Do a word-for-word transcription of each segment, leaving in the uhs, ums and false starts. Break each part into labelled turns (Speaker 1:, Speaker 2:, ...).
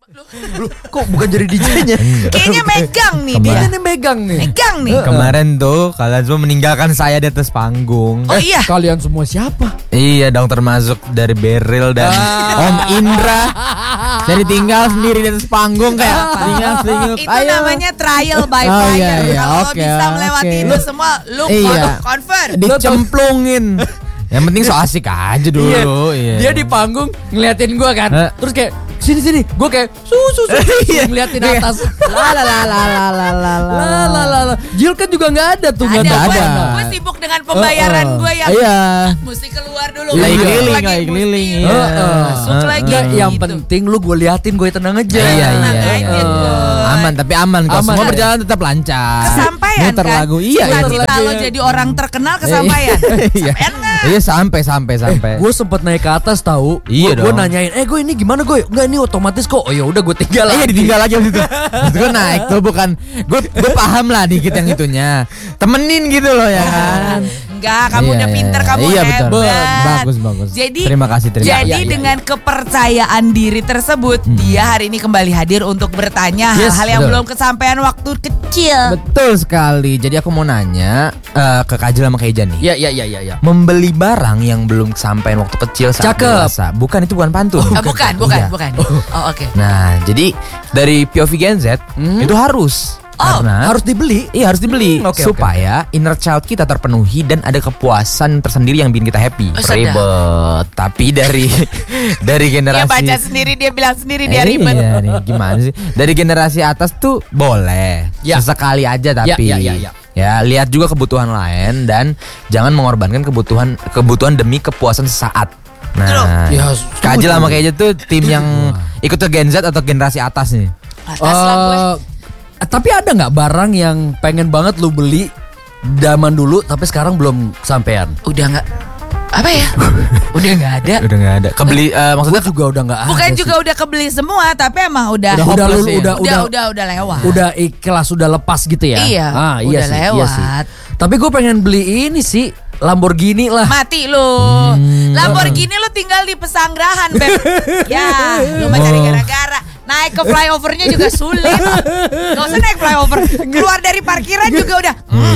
Speaker 1: Loh, kok bukan jadi D J-nya?
Speaker 2: Kayaknya megang nih dia.
Speaker 1: Kayaknya nih megang nih.
Speaker 2: Megang nih.
Speaker 3: Kemarin tuh kalian semua meninggalkan saya di atas panggung.
Speaker 2: Oh iya.
Speaker 1: Kalian semua siapa?
Speaker 3: Iya dong, termasuk dari Beril dan Om Indra. Jadi tinggal sendiri di atas panggung kayak tinggal sendiri.
Speaker 2: Itu namanya trial by
Speaker 3: Oh,
Speaker 2: fire.
Speaker 3: iya, iya.
Speaker 2: Kalau
Speaker 3: Oke,
Speaker 2: bisa melewati
Speaker 3: oke.
Speaker 2: itu semua, lu
Speaker 3: Iya.
Speaker 2: convert.
Speaker 3: Dicemplungin. Yang penting so asik aja dulu. Iya.
Speaker 1: Dia di panggung ngeliatin gue kan.
Speaker 3: Hah?
Speaker 1: Terus kayak sini sini. Gue kayak susu susu ngeliatin atas. La la la la la la la la la la la. Jill kan juga nggak ada tuh, nggak
Speaker 2: Ada,
Speaker 1: ada.
Speaker 2: gue,
Speaker 3: ada.
Speaker 2: gue sibuk dengan pembayaran
Speaker 1: Uh-uh.
Speaker 2: gue yang
Speaker 3: Iya.
Speaker 2: mesti keluar dulu.
Speaker 3: Lagi
Speaker 2: masuk
Speaker 3: keliling,
Speaker 2: lagi,
Speaker 3: lagi keliling,
Speaker 2: mesti
Speaker 3: iya.
Speaker 2: masuk
Speaker 3: Uh-uh.
Speaker 2: lagi.
Speaker 1: Nggak, yang
Speaker 2: gitu.
Speaker 1: penting lu gue liatin, gue tenang aja.
Speaker 3: Iya, iya,
Speaker 2: Tenang
Speaker 3: iya.
Speaker 2: aja,
Speaker 3: iya.
Speaker 2: Boy.
Speaker 3: Aman tapi aman kok.
Speaker 1: Aman,
Speaker 3: Semua
Speaker 1: ya.
Speaker 3: berjalan tetap lancar.
Speaker 2: Kesampaian
Speaker 3: Muter
Speaker 2: kan?
Speaker 3: lagu. Iya, iya.
Speaker 2: Cita-cita lo jadi orang terkenal kesampaian.
Speaker 3: Iya.
Speaker 2: Kesampaian nggak?
Speaker 3: Iya, sampai sampai sampai.
Speaker 1: Gue sempet naik ke atas tahu.
Speaker 3: Iya
Speaker 1: Gue
Speaker 3: dong.
Speaker 1: nanyain, eh gue ini gimana gue? Enggak, ini otomatis kok. Oh ya udah gue tinggal
Speaker 3: Iya
Speaker 1: lagi.
Speaker 3: ditinggal aja gitu. Itu gue naik tuh bukan. Gue gue paham lah dikit yang itunya. Temenin gitu loh ya kan.
Speaker 2: Enggak, kamu
Speaker 3: Iya,
Speaker 2: udah
Speaker 3: iya,
Speaker 2: pinter,
Speaker 3: iya.
Speaker 2: kamu
Speaker 3: Iya,
Speaker 2: hebat.
Speaker 3: betul. Bagus, bagus.
Speaker 2: Jadi,
Speaker 3: Terima kasih, terima
Speaker 2: jadi
Speaker 3: kasih. Iya, iya,
Speaker 2: dengan kepercayaan diri tersebut, dia hari ini kembali hadir untuk bertanya
Speaker 1: Yes,
Speaker 2: hal-hal yang
Speaker 3: betul.
Speaker 2: belum kesampaian waktu kecil.
Speaker 3: Betul sekali. Jadi aku mau nanya eh, ke Kajil sama Keija nih.
Speaker 1: Iya iya iya iya. Ya.
Speaker 3: Membeli barang yang belum kesampaian waktu kecil saat
Speaker 1: Cakep.
Speaker 3: dewasa. Bukan, itu bukan pantun.
Speaker 2: Ah, bukan, bukan,
Speaker 3: Iya.
Speaker 2: bukan. Oh, oke.
Speaker 3: Nah, jadi dari P O V Gen Z itu harus
Speaker 2: Oh,
Speaker 3: karena
Speaker 1: Harus dibeli.
Speaker 3: iya harus dibeli
Speaker 1: Hmm, oke,
Speaker 3: supaya inner child kita terpenuhi dan ada kepuasan tersendiri yang bikin kita happy.
Speaker 2: Oh, sedap.
Speaker 3: Ribet. Tapi dari dari generasi
Speaker 2: Dia baca sendiri, dia bilang sendiri dia
Speaker 3: Eh,
Speaker 2: ribet.
Speaker 3: Iya nih, gimana sih? Dari generasi atas tuh boleh.
Speaker 1: Ya.
Speaker 3: Sesekali aja tapi.
Speaker 1: Ya, ya, ya, ya.
Speaker 3: Ya, lihat juga kebutuhan lain dan jangan mengorbankan kebutuhan kebutuhan demi kepuasan sesaat. Nah,
Speaker 1: Ya,
Speaker 3: Kajil
Speaker 1: setuju.
Speaker 3: sama Keija tuh tim yang ikut ke Gen Z atau generasi atas nih.
Speaker 2: Atas lah gue.
Speaker 1: Eh, tapi ada nggak barang yang pengen banget lu beli zaman dulu tapi sekarang belum kesampean?
Speaker 2: Udah nggak apa ya? Udah nggak ada.
Speaker 3: Udah nggak ada. Kebeli eh, maksudnya
Speaker 1: Gue juga udah nggak ada.
Speaker 2: Bukan
Speaker 1: sih.
Speaker 2: juga udah kebeli semua, tapi emang udah
Speaker 1: Udah
Speaker 3: hopeless
Speaker 1: lulu,
Speaker 3: sih.
Speaker 1: udah,
Speaker 2: udah
Speaker 1: udah,
Speaker 2: udah udah lewat.
Speaker 1: udah ikhlas, udah lepas gitu ya.
Speaker 2: Iya,
Speaker 1: Ah, iya
Speaker 2: udah
Speaker 1: sih,
Speaker 2: lewat.
Speaker 1: Iya sih. Tapi gue pengen beli ini sih, Lamborghini lah.
Speaker 2: Mati lu. Lamborghini lu tinggal di Pesanggerahan, Beb. Ya, lu mah cari gara-gara. Naik ke flyovernya juga sulit. Gak usah naik flyover. Keluar dari parkiran juga udah.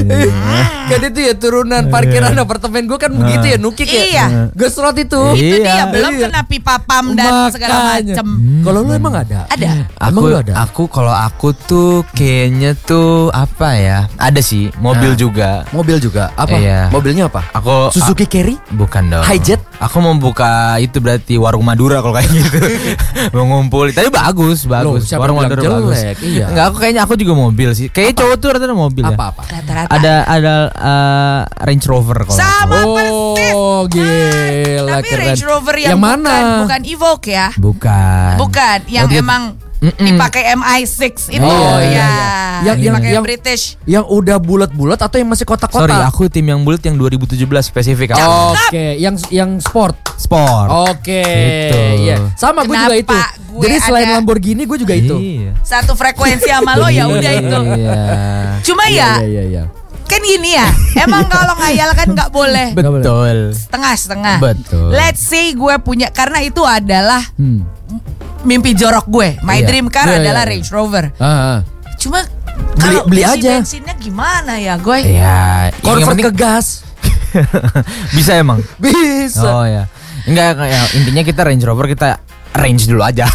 Speaker 1: Kan itu ya turunan parkiran apartemen gue kan begitu ya, nukik ya.
Speaker 2: Iya.
Speaker 1: Gesrot itu.
Speaker 2: Itu
Speaker 3: Iya,
Speaker 2: dia belum
Speaker 1: iya.
Speaker 2: kena pipa pam dan segala
Speaker 1: Makanya.
Speaker 2: macem.
Speaker 1: Kalau lu emang ada?
Speaker 2: Ada.
Speaker 1: Emang
Speaker 3: aku
Speaker 1: lu ada?
Speaker 3: aku kalau aku tuh kayaknya tuh apa ya? Ada sih, mobil
Speaker 1: Nah.
Speaker 3: juga.
Speaker 1: Mobil juga. Apa?
Speaker 3: Iya.
Speaker 1: Mobilnya apa?
Speaker 3: Aku
Speaker 1: Suzuki Carry?
Speaker 3: bukan dong.
Speaker 1: Hijet?
Speaker 3: Aku mau buka itu berarti warung Madura kalau kayak gitu. Mau ngumpul. Tapi bagus, bagus.
Speaker 1: Loh, siapa
Speaker 3: warung
Speaker 1: bilang
Speaker 3: Madura bagus.
Speaker 1: jelek? Iya.
Speaker 3: Enggak, aku kayaknya aku juga mobil sih. Kayaknya cowok tuh rata-rata mobil ya.
Speaker 1: Apa-apa?
Speaker 2: Rata-rata.
Speaker 3: Ada ada eh, Range Rover kalau.
Speaker 2: Sama persis.
Speaker 1: Oh, gila
Speaker 2: Tapi
Speaker 1: keren.
Speaker 2: Range Rover yang,
Speaker 1: Yang mana?
Speaker 2: bukan, bukan Evoque ya.
Speaker 3: Bukan.
Speaker 2: Bukan, yang
Speaker 3: Oh, dia-
Speaker 2: emang
Speaker 3: Mm-mm.
Speaker 2: dipakai M I enam itu
Speaker 1: Oh,
Speaker 2: ya.
Speaker 1: iya, iya. Yang- yang-
Speaker 2: dipakai
Speaker 1: yang-
Speaker 2: British.
Speaker 1: Yang udah bulat-bulat atau yang masih kotak-kotak?
Speaker 3: Sorry, aku tim yang bulat yang dua ribu tujuh belas spesifik. aku.
Speaker 1: Oke, yang yang sport.
Speaker 3: Sport.
Speaker 1: Oke,
Speaker 3: Gitu.
Speaker 1: iya. Sama gue juga itu.
Speaker 2: Kenapa gue
Speaker 1: Jadi selain
Speaker 2: ada-
Speaker 1: Lamborghini gue juga itu.
Speaker 3: Iya.
Speaker 2: Satu frekuensi sama lo ya udah itu.
Speaker 3: Iya.
Speaker 2: Cuma ya,
Speaker 1: Iya, iya, iya.
Speaker 2: kan gini ya. Emang kalau ngayal kan nggak boleh
Speaker 3: Betul.
Speaker 2: setengah-setengah.
Speaker 3: Betul.
Speaker 2: Let's say gue punya, karena itu adalah
Speaker 1: Hmm.
Speaker 2: mimpi jorok gue. My
Speaker 1: Iya.
Speaker 2: dream car
Speaker 1: Iya,
Speaker 2: adalah
Speaker 1: iya, iya.
Speaker 2: Range Rover.
Speaker 1: Ah, ah.
Speaker 2: Cuma
Speaker 1: Beli-
Speaker 2: kalau
Speaker 1: beli
Speaker 2: isi
Speaker 1: aja.
Speaker 2: bensinnya gimana ya gue?
Speaker 3: Iya. yang
Speaker 1: Convert
Speaker 3: penting-
Speaker 1: ke gas.
Speaker 3: bisa emang.
Speaker 1: Bisa.
Speaker 3: Oh ya. Enggak, ya, intinya kita Range Rover kita range dulu aja.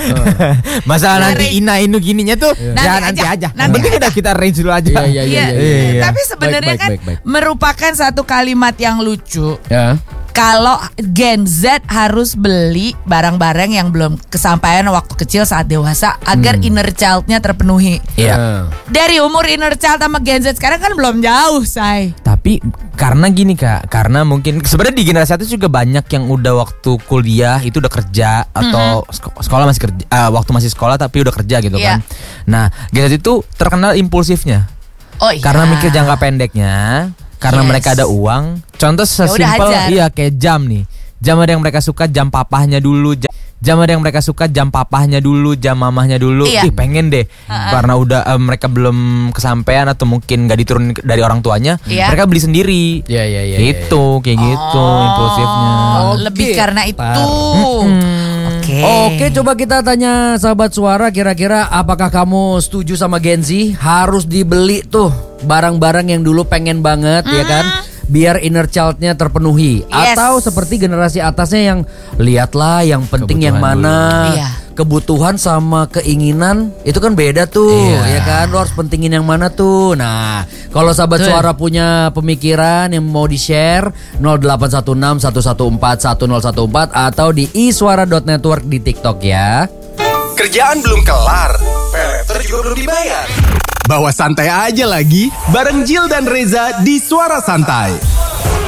Speaker 3: Masalah nanti
Speaker 2: Range.
Speaker 3: Ina Inu gininya tuh
Speaker 2: Nanti
Speaker 3: jangan nanti
Speaker 2: aja,
Speaker 3: aja.
Speaker 2: nanti
Speaker 3: Penting
Speaker 2: aja.
Speaker 3: udah kita range dulu aja.
Speaker 1: Iya, iya, iya,
Speaker 2: Iya,
Speaker 1: iya.
Speaker 3: iya.
Speaker 2: Tapi sebenarnya
Speaker 1: Baik,
Speaker 2: kan
Speaker 1: baik, baik, baik.
Speaker 2: merupakan satu kalimat yang lucu.
Speaker 1: Ya.
Speaker 2: Kalau Gen Z harus beli barang-barang yang belum kesampaian waktu kecil saat dewasa agar inner child-nya terpenuhi.
Speaker 3: Iya.
Speaker 2: Dari umur inner child sama Gen Z sekarang kan belum jauh, say.
Speaker 3: Tapi karena gini Kak, karena mungkin sebenarnya di generasi atas juga banyak yang udah waktu kuliah itu udah kerja atau sek- sekolah masih kerja, eh, waktu masih sekolah tapi udah kerja gitu
Speaker 2: Iya.
Speaker 3: kan. Nah, Gen Z itu terkenal impulsifnya.
Speaker 2: Oh iya.
Speaker 3: Karena mikir jangka pendeknya, karena
Speaker 2: Yes.
Speaker 3: mereka ada uang. Contoh sesimpel
Speaker 2: hajar.
Speaker 3: iya kayak jam nih. Jam ada yang mereka suka jam papahnya dulu. Jam, jam ada yang mereka suka jam papahnya dulu, jam mamahnya dulu.
Speaker 2: Iya.
Speaker 3: Ih pengen deh. Karena udah eh, mereka belum kesampaian atau mungkin gak diturunin ke- dari orang tuanya,
Speaker 2: Iya.
Speaker 3: mereka beli sendiri.
Speaker 1: Iya, iya, iya.
Speaker 3: Gitu, kayak gitu
Speaker 2: Oh,
Speaker 3: impulsifnya.
Speaker 2: lebih
Speaker 1: Oke.
Speaker 2: karena itu.
Speaker 3: Mm-mm.
Speaker 2: Oke.
Speaker 1: Oke, coba kita tanya sahabat suara, kira-kira apakah kamu setuju sama Gen Z harus dibeli tuh barang-barang yang dulu pengen banget, mm-hmm. ya kan? Biar inner child-nya terpenuhi.
Speaker 2: Yes.
Speaker 1: Atau seperti generasi atasnya yang lihatlah yang penting kebutuhan yang mana.
Speaker 2: Iya.
Speaker 1: Kebutuhan sama keinginan itu kan beda tuh, iya. ya kan? Lo harus pentingin yang mana tuh. Nah, kalau sahabat Betul. Suara punya pemikiran yang mau di-share nol delapan satu enam satu satu empat satu nol satu empat atau di iswara dot network di TikTok ya.
Speaker 4: Kerjaan belum kelar, peleter juga belum dibayar. Bawa santai aja lagi bareng Jill dan Reza di Suara Santai.